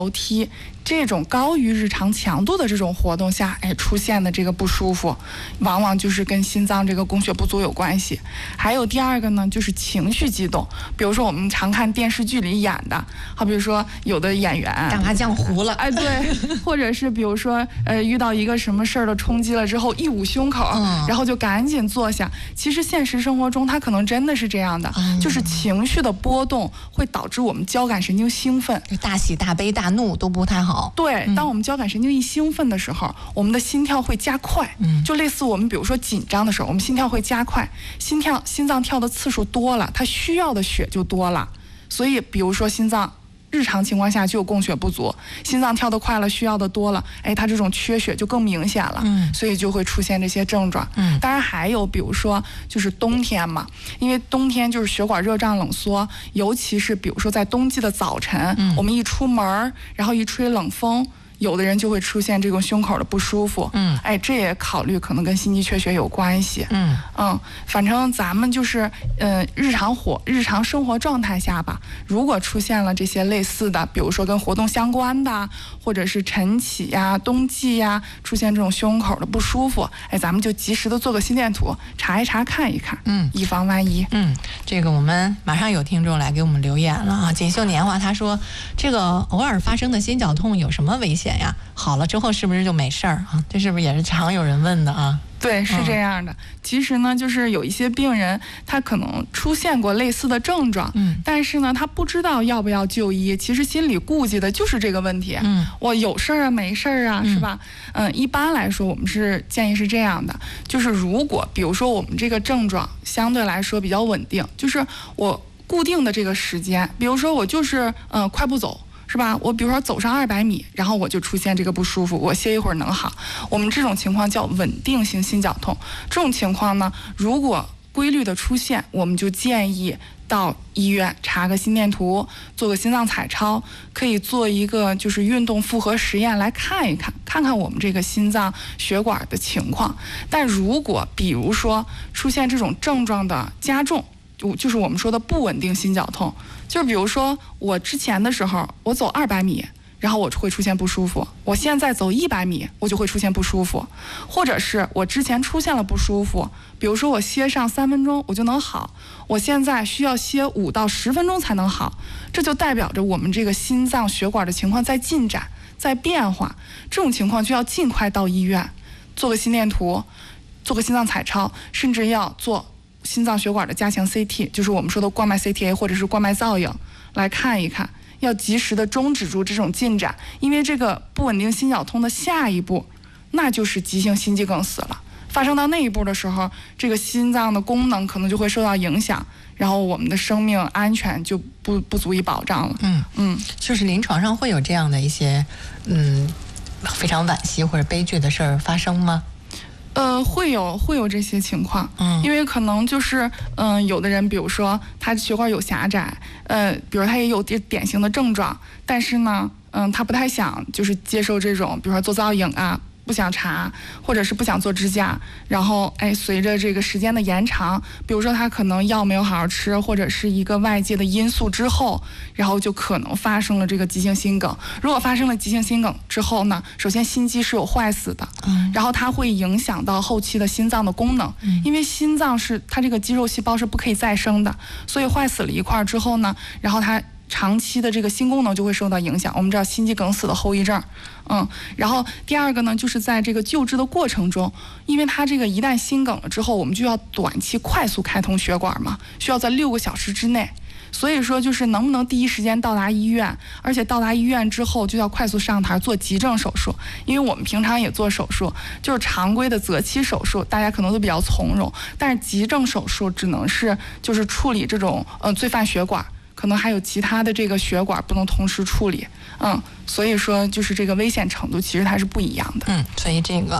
楼梯这种高于日常强度的这种活动下，出现的这个不舒服，往往就是跟心脏这个供血不足有关系。还有第二个呢，就是情绪激动，比如说我们常看电视剧里演的，好比如说有的演员打麻将糊了， 对，或者是比如说遇到一个什么事儿的冲击了之后，一捂胸口，然后就赶紧坐下。其实现实生活中，它可能真的是这样的，就是情绪的波动会导致我们交感神经兴奋， 大喜大悲大怒都不太好。 对，当我们交感神经一兴奋的时候，我们的心跳会加快，就类似我们比如说紧张的时候，我们心跳会加快，心脏跳的次数多了，它需要的血就多了。所以比如说心脏日常情况下就有供血不足，心脏跳得快了，需要的多了，它这种缺血就更明显了，所以就会出现这些症状。当然还有比如说就是冬天嘛，因为冬天就是血管热胀冷缩，尤其是比如说在冬季的早晨，我们一出门然后一吹冷风，有的人就会出现这种胸口的不舒服，这也考虑可能跟心肌缺血有关系，反正咱们就是日常生活状态下吧，如果出现了这些类似的，比如说跟活动相关的，或者是晨起呀、冬季呀，出现这种胸口的不舒服，咱们就及时的做个心电图，查一查看一看，以防万一。 这个我们马上有听众来给我们留言了啊，锦绣年华他说，这个偶尔发生的心绞痛有什么危险呀？好了之后是不是就没事儿啊？这是不是也是常有人问的啊？ 对，是这样的。其实呢，就是有一些病人他可能出现过类似的症状，但是呢他不知道要不要就医，其实心里顾忌的就是这个问题，我有事儿啊没事儿啊，是吧？一般来说我们是建议是这样的，就是如果比如说我们这个症状相对来说比较稳定，就是我固定的这个时间，比如说我就是快步走，是吧？我比如说走上200米，然后我就出现这个不舒服，我歇一会儿能好。我们这种情况叫稳定性心绞痛。这种情况呢，如果规律的出现，我们就建议到医院查个心电图，做个心脏彩超，可以做一个就是运动复合实验来看一看，看看我们这个心脏血管的情况。但如果比如说出现这种症状的加重，就是我们说的不稳定心绞痛，就是比如说我之前的时候我走200米，然后我会出现不舒服，我现在走100米我就会出现不舒服，或者是我之前出现了不舒服，比如说我歇上3分钟我就能好，我现在需要歇5到10分钟才能好，这就代表着我们这个心脏血管的情况在进展，在变化。这种情况就要尽快到医院做个心电图，做个心脏彩超，甚至要做心脏血管的加强 CT， 就是我们说的冠脉 CTA 或者是冠脉造影来看一看，要及时的终止住这种进展，因为这个不稳定心绞痛的下一步那就是急性心肌梗死了。发生到那一步的时候，这个心脏的功能可能就会受到影响，然后我们的生命安全就不足以保障了。 就是临床上会有这样的一些非常惋惜或者悲剧的事儿发生吗？ 会有这些情况，因为可能就是有的人，比如说他血管有狭窄，比如他也有典型的症状，但是呢，他不太想就是接受这种，比如说做造影啊，不想查，或者是不想做支架，然后随着这个时间的延长，比如说他可能药没有好好吃，或者是一个外界的因素之后，然后就可能发生了这个急性心梗。如果发生了急性心梗之后呢，首先心肌是有坏死的，然后它会影响到后期的心脏的功能，因为心脏是它这个肌肉细胞是不可以再生的，所以坏死了一块之后呢，然后它长期的这个心功能就会受到影响，我们知道心肌梗死的后遗症。然后第二个呢，就是在这个救治的过程中，因为它这个一旦心梗了之后，我们就要短期快速开通血管嘛，需要在6个小时之内。所以说就是能不能第一时间到达医院，而且到达医院之后就要快速上台做急症手术，因为我们平常也做手术，就是常规的择期手术大家可能都比较从容，但是急症手术只能是就是处理这种罪犯血管，可能还有其他的这个血管不能同时处理，所以说就是这个危险程度其实它是不一样的。 所以这个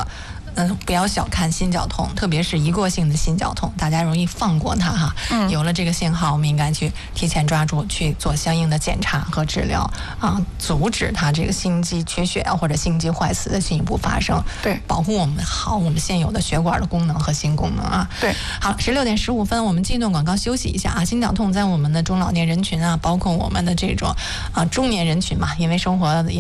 不要小看心绞痛，特别是一过性的心绞痛，大家容易放过它哈。有了这个信号，我们应该去提前抓住，去做相应的检查和治疗啊，阻止它这个心肌缺血或者心肌坏死的进一步发生。 对， 保护我们现有的血管的功能和心功能啊。 对， 好，16:15，我们进一段广告休息一下啊。心绞痛在我们的中老年人群啊，包括我们的这种中年人群嘛，因为生活